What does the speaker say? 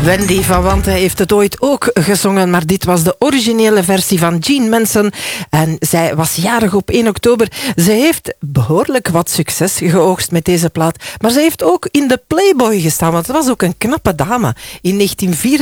Wendy van Wanten heeft het ooit ook gezongen, maar dit was de originele versie van Jean Manson. En zij was jarig op 1 oktober. Ze heeft behoorlijk wat succes geoogst met deze plaat. Maar ze heeft ook in de Playboy gestaan, want ze was ook een knappe dame. In 1994